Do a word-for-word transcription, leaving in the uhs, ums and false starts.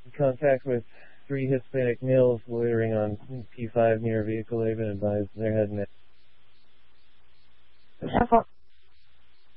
Contact with three Hispanic males loitering on P five near a vehicle. They've been advised they're heading